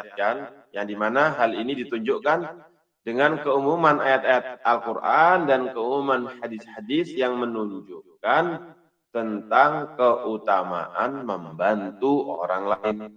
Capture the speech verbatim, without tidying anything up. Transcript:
dinasihatkan, yang dimana hal ini ditunjukkan dengan keumuman ayat-ayat Al-Quran dan keumuman hadis-hadis yang menunjukkan tentang keutamaan membantu orang lain.